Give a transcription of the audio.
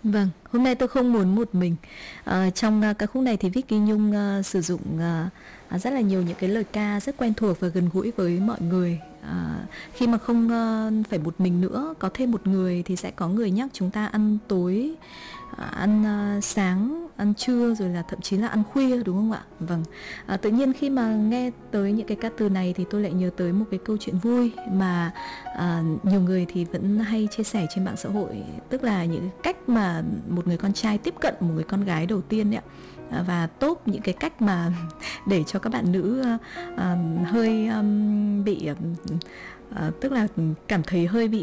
Vâng, hôm nay tôi không muốn một mình. Trong ca khúc này thì Vicky Nhung sử dụng rất là nhiều những cái lời ca rất quen thuộc và gần gũi với mọi người. Khi mà không phải một mình nữa, có thêm một người thì sẽ có người nhắc chúng ta ăn tối, ăn sáng, ăn trưa, rồi là thậm chí là ăn khuya, đúng không ạ? Vâng. Tự nhiên khi mà nghe tới những cái ca từ này thì tôi lại nhớ tới một cái câu chuyện vui mà nhiều người thì vẫn hay chia sẻ trên mạng xã hội, tức là những cách mà một người con trai tiếp cận một người con gái đầu tiên ấy ạ. Và top những cái cách mà để cho các bạn nữ hơi bị tức là cảm thấy hơi bị